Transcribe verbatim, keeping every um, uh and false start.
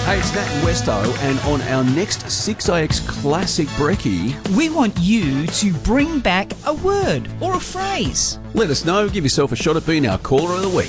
Hey, it's Nat and Westo, and on our next six A X Classic Brekkie, We want you to bring back a word or a phrase. let us know. Give yourself a shot at being our caller of the week.